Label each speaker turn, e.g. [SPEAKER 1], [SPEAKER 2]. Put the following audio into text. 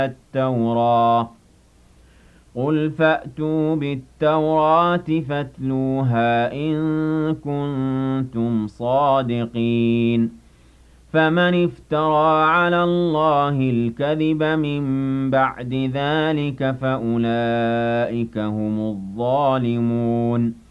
[SPEAKER 1] التوراة قل فأتوا بالتوراة فاتلوها إن كنتم صادقين فمن افترى على الله الكذب من بعد ذلك فأولئك هم الظالمون